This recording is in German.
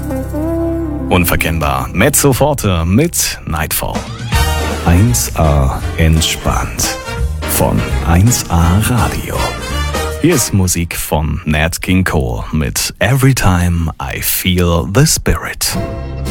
Unverkennbar. Mezzo Forte mit Nightfall. 1A entspannt. Von 1A Radio. Hier ist Musik von Nat King Cole mit Every Time I Feel the Spirit.